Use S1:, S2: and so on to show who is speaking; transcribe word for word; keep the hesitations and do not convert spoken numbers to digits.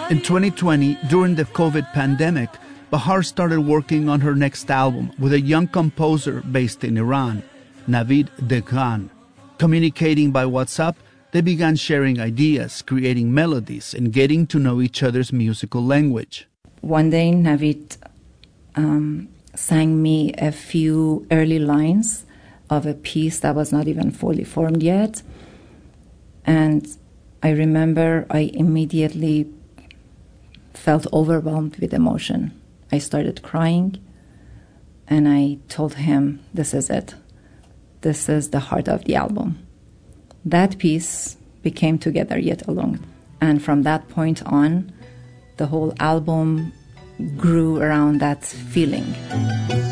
S1: In twenty twenty, during the COVID pandemic, Bahar started working on her next album with a young composer based in Iran, Navid Deghan. Communicating by WhatsApp, they began sharing ideas, creating melodies, and getting to know each other's musical language.
S2: One day, Navid um, sang me a few early lines of a piece that was not even fully formed yet. And I remember I immediately felt overwhelmed with emotion. I started crying, and I told him, this is it. This is the heart of the album. That piece became Together Yet Alone. And from that point on, the whole album grew around that feeling.